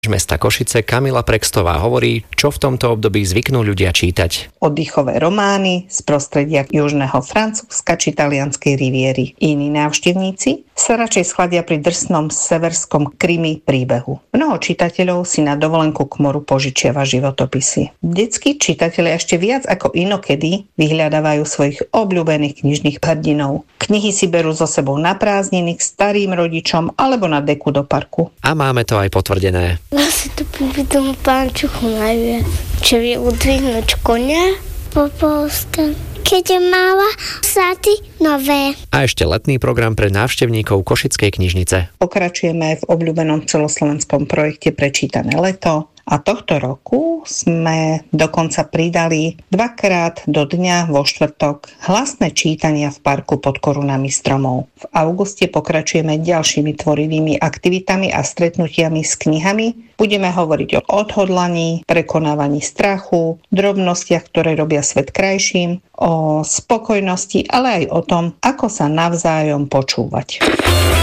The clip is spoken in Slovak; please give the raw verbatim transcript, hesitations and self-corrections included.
Mesta Košice Kamila Prextová hovorí, čo v tomto období zvyknú ľudia čítať. Oddychové romány z prostredia južného Francúzska či talianskej riviery. Iní návštevníci sa radšej schladia pri drsnom severskom krimi príbehu. Mnoho čitateľov si na dovolenku k moru požičiava životopisy. Detskí čitatelia ešte viac ako inokedy vyhľadávajú svojich obľúbených knižných hrdinov. Knihy si berú so sebou na prázdniny k starým rodičom alebo na deku do parku. A máme to aj potvrdené. Ja si to pri tomu pánčuchu najviac. Čo vie udvihnúť konia? Popolska. Keď je mala sáty nové. A ešte letný program pre návštevníkov Košickej knižnice. Pokračujeme v obľúbenom celoslovenskom projekte Prečítané leto. A tohto roku sme dokonca pridali dvakrát do dňa vo štvrtok hlasné čítania v parku pod korunami stromov. V auguste pokračujeme ďalšími tvorivými aktivitami a stretnutiami s knihami. Budeme hovoriť o odhodlaní, prekonávaní strachu, drobnostiach, ktoré robia svet krajším, o spokojnosti, ale aj o tom, ako sa navzájom počúvať.